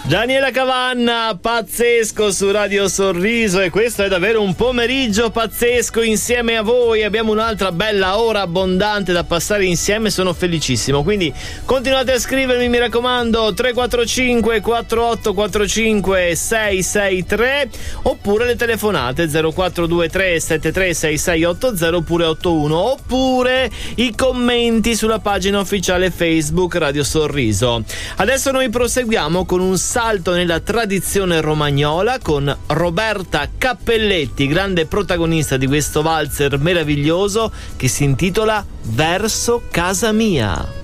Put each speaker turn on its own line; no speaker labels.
Daniela Cavanna, pazzesco su Radio Sorriso, e questo è davvero un pomeriggio pazzesco insieme a voi. Abbiamo un'altra bella ora abbondante da passare insieme, sono felicissimo, quindi continuate a scrivermi, mi raccomando, 345 4845 663 oppure le telefonate 0423 73 6680 oppure 81, oppure i commenti sulla pagina ufficiale Facebook Radio Sorriso. Adesso noi proseguiamo con un salto nella tradizione romagnola con Roberta Cappelletti, grande protagonista di questo valzer meraviglioso che si intitola Verso casa mia.